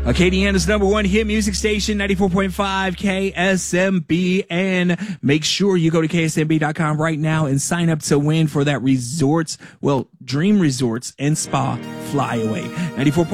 Acadiana's number one hit music station, 94.5 KSMB. And make sure you go to ksmb.com right now and sign up to win for that Dream Resorts and Spa Flyaway. 94.